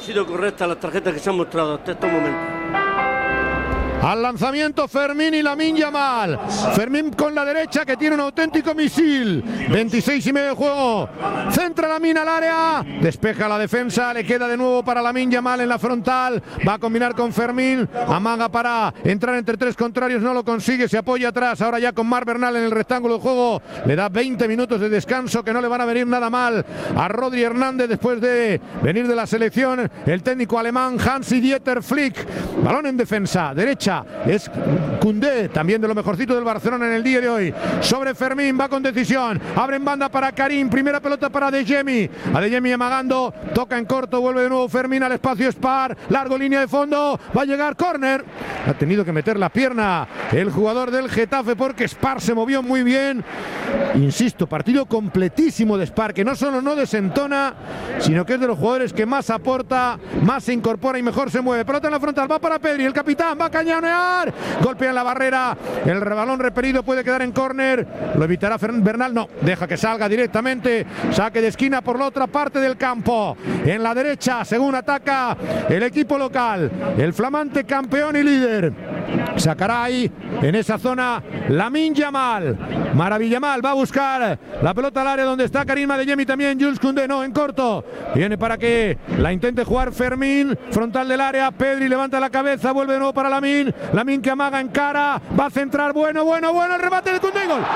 sido correctas las tarjetas que se han mostrado hasta estos momentos. Al lanzamiento Fermín y Lamine Yamal. Fermín con la derecha, que tiene un auténtico misil. 26 y medio de juego. Centra Lamine al área. Despeja la defensa. Le queda de nuevo para Lamine Yamal en la frontal. Va a combinar con Fermín. Amaga para entrar entre tres contrarios. No lo consigue. Se apoya atrás. Ahora ya con Marc Bernal en el rectángulo de juego. Le da 20 minutos de descanso que no le van a venir nada mal a Rodri Hernández después de venir de la selección. El técnico alemán Hansi-Dieter Flick. Balón en defensa. Derecha. Es Koundé, también de lo mejorcito del Barcelona en el día de hoy. Sobre Fermín, va con decisión. Abre en banda para Karim. Primera pelota para Adeyemi. Adeyemi amagando. Toca en corto. Vuelve de nuevo Fermín al espacio Spar. Largo línea de fondo. Va a llegar córner. Ha tenido que meter la pierna el jugador del Getafe porque Spar se movió muy bien. Insisto, partido completísimo de Spar, que no solo no desentona, sino que es de los jugadores que más aporta, más se incorpora y mejor se mueve. Pelota en la frontal. Va para Pedri. El capitán va a cañonear. Golpea en la barrera. El balón repelido puede quedar en córner. Lo evitará Bernal. No, deja que salga directamente. Saque de esquina por la otra parte del campo. En la derecha, según ataca el equipo local, el flamante campeón y líder. Sacará ahí, en esa zona, Lamine Yamal. Maravillamal va a buscar la pelota al área donde está Karim Adeyemi, también Jules Koundé. No, en corto. Viene para que la intente jugar Fermín. Frontal del área. Pedri levanta la cabeza. Vuelve de nuevo para Lamine. Lamine que amaga en cara. Va a centrar. Bueno. El remate de Koundé. Gol.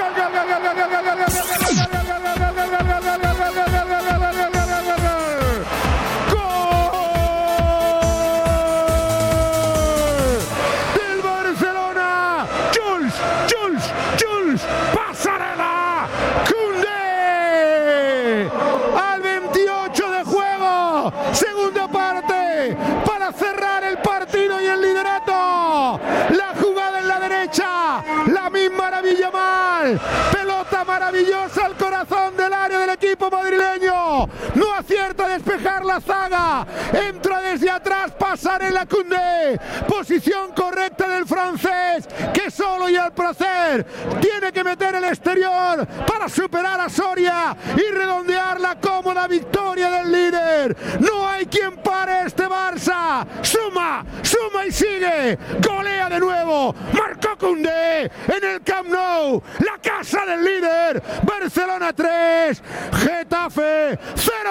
Pasarela. Koundé al 28 de juego. Segunda parte para cerrar el partido y el liderato. La jugada en la derecha. Lamine Maravillamal. Pelota maravillosa al corazón del área del equipo madrileño. No acierta a despejar la zaga. Entra desde atrás. Pasarela Koundé. Posición correcta del francés, que solo y al placer tiene que meter el exterior para superar a Soria y redondear la cómoda victoria del líder. No hay quien pare este Barça. Suma y sigue. Golea de nuevo. Marcó Koundé en el Camp Nou. La casa del líder. Barcelona 3, Getafe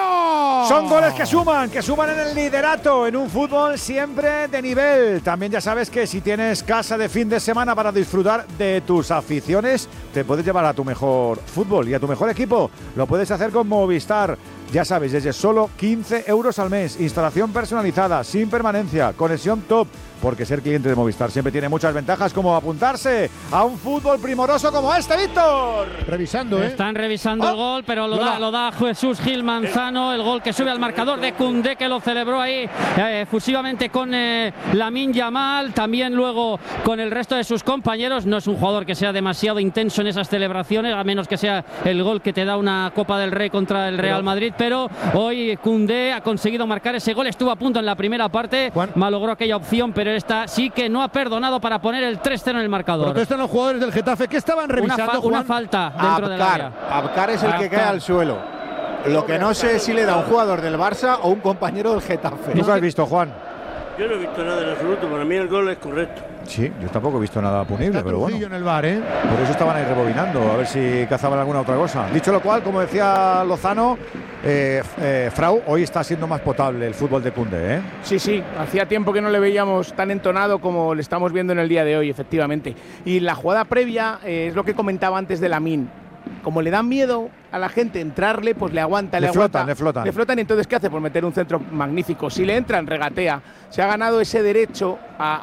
0. Son goles que suman en el liderato, en un fútbol siempre de nivel. También ya sabes que si tienes casa de fin de semana para disfrutar de tus aficiones, te puedes llevar a tu mejor fútbol y a tu mejor equipo. Lo puedes hacer con Movistar. Ya sabes, desde solo 15 euros al mes. Instalación personalizada, sin permanencia, conexión top. Porque ser cliente de Movistar siempre tiene muchas ventajas, como apuntarse a un fútbol primoroso como este, Víctor. Revisando, Están revisando el gol, pero lo da Jesús Gil Manzano. El gol que sube al marcador de Koundé, que lo celebró ahí efusivamente con Lamine Yamal. También luego con el resto de sus compañeros. No es un jugador que sea demasiado intenso en esas celebraciones, a menos que sea el gol que te da una Copa del Rey contra el Real Madrid. Pero hoy Koundé ha conseguido marcar ese gol. Estuvo a punto en la primera parte, malogró aquella opción, pero esta sí que no ha perdonado para poner el 3-0 en el marcador. Protestan los jugadores del Getafe. ¿Qué estaban revisando, una falta dentro del área. Abkar es el que cae al suelo. Lo que no sé es si le da un jugador del Barça o un compañero del Getafe. ¿Tú qué has visto, Juan? Yo no he visto nada en absoluto. Para mí el gol es correcto. Sí, yo tampoco he visto nada punible, pero bueno. En el bar, Por eso estaban ahí rebobinando, a ver si cazaban alguna otra cosa. Dicho lo cual, como decía Lozano, Frau, hoy está siendo más potable el fútbol de Koundé, Sí, hacía tiempo que no le veíamos tan entonado como le estamos viendo en el día de hoy, efectivamente. Y la jugada previa es lo que comentaba antes de Lamine. Como le dan miedo a la gente entrarle, pues le aguanta, le flotan. Y entonces, ¿qué hace? Pues meter un centro magnífico. Si le entran, regatea. Se ha ganado ese derecho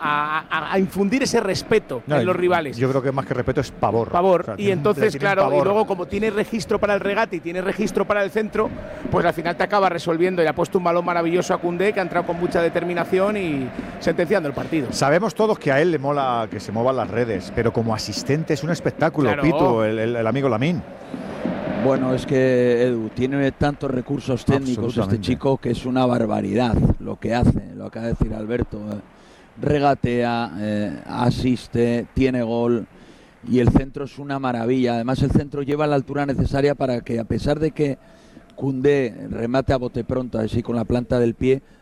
a infundir ese respeto en los rivales. Yo creo que más que respeto es pavor. O sea, y entonces, claro, y luego como tiene registro para el regate y tiene registro para el centro, pues al final te acaba resolviendo. Y ha puesto un balón maravilloso a Koundé, que ha entrado con mucha determinación y sentenciando el partido. Sabemos todos que a él le mola que se muevan las redes, pero como asistente es un espectáculo, claro. Pitu, el amigo Lamine. Bueno, es que Edu tiene tantos recursos técnicos este chico que es una barbaridad lo que hace, lo acaba de decir Alberto. Regatea, asiste, tiene gol y el centro es una maravilla. Además el centro lleva la altura necesaria para que, a pesar de que Koundé remate a bote pronto, así con la planta del pie,